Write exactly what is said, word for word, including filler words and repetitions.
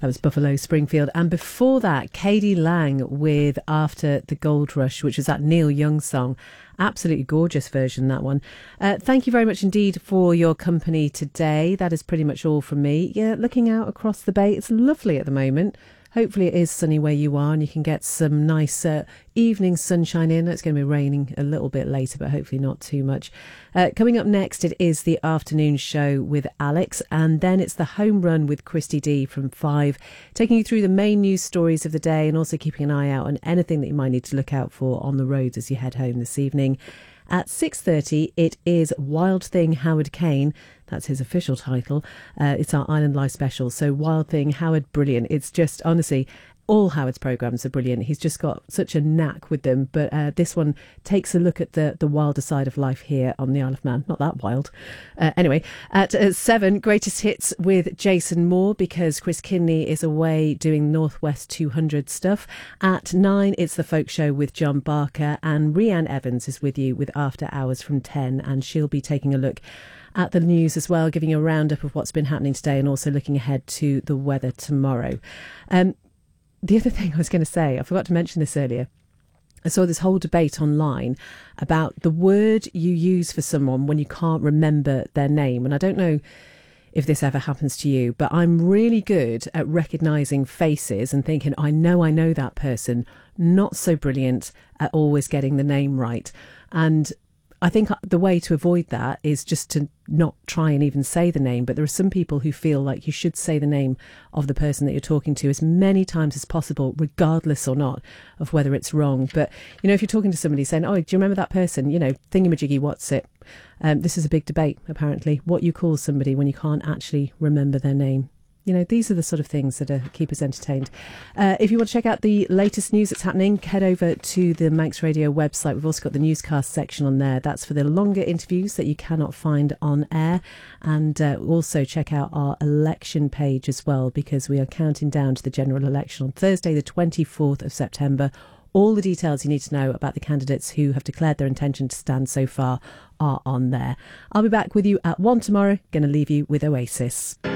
That was Buffalo Springfield. And before that, K D Lang with After the Gold Rush, which was that Neil Young song. Absolutely gorgeous version, that one. Uh, thank you very much indeed for your company today. That is pretty much all from me. Yeah, looking out across the bay, it's lovely at the moment. Hopefully it is sunny where you are and you can get some nice uh, evening sunshine in. It's going to be raining a little bit later, but hopefully not too much. Uh, coming up next, it is the afternoon show with Alex, and then it's the home run with Christy D from five, taking you through the main news stories of the day and also keeping an eye out on anything that you might need to look out for on the roads as you head home this evening. At six thirty, it is Wild Thing Howard Kane. That's his official title. Uh, it's our Island Life special. So Wild Thing Howard, brilliant. It's just, honestly, all Howard's programmes are brilliant. He's just got such a knack with them. But uh, this one takes a look at the, the wilder side of life here on the Isle of Man. Not that wild. Uh, anyway, at uh, seven, Greatest Hits with Jason Moore, because Chris Kinney is away doing Northwest two hundred stuff. At nine, it's The Folk Show with John Barker, and Rhiann Evans is with you with After Hours from ten, and she'll be taking a look at the news as well, giving you a roundup of what's been happening today and also looking ahead to the weather tomorrow. Um, the other thing I was going to say, I forgot to mention this earlier. I saw this whole debate online about the word you use for someone when you can't remember their name. And I don't know if this ever happens to you, but I'm really good at recognising faces and thinking, I know I know that person. Not so brilliant at always getting the name right. And I think the way to avoid that is just to not try and even say the name. But there are some people who feel like you should say the name of the person that you're talking to as many times as possible, regardless or not of whether it's wrong. But, you know, if you're talking to somebody saying, oh, do you remember that person? You know, thingamajiggy, what's it? Um, this is a big debate, apparently, what you call somebody when you can't actually remember their name. You know, these are the sort of things that uh, keep us entertained. Uh, if you want to check out the latest news that's happening, head over to the Manx Radio website. We've also got the newscast section on there. That's for the longer interviews that you cannot find on air. And uh, also check out our election page as well, because we are counting down to the general election on Thursday, the twenty-fourth of September. All the details you need to know about the candidates who have declared their intention to stand so far are on there. I'll be back with you at one tomorrow. Going to leave you with Oasis.